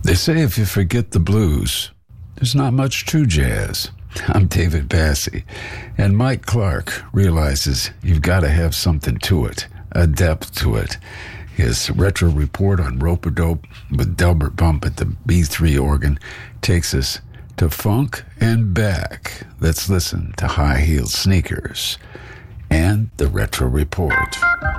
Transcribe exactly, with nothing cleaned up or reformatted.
They say if you forget the blues, there's not much true jazz. I'm David Bassie, and Mike Clark realizes you've got to have something to it, a depth to it. His retro report on Rope-A-Dope with Delbert Bump at the B three organ takes us to funk and back. Let's listen to High Heeled Sneakers and the Retro Report.